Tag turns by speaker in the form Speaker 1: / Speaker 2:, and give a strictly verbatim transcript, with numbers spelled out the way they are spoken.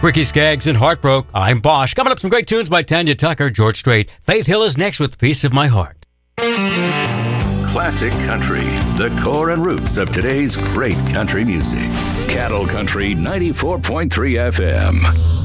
Speaker 1: Ricky Skaggs and Heartbroke. I'm Bosch. Coming up, some great tunes by Tanya Tucker, George Strait. Faith Hill is next with Piece of My Heart.
Speaker 2: Classic country, the core and roots of today's great country music. Cattle Country ninety-four point three F M.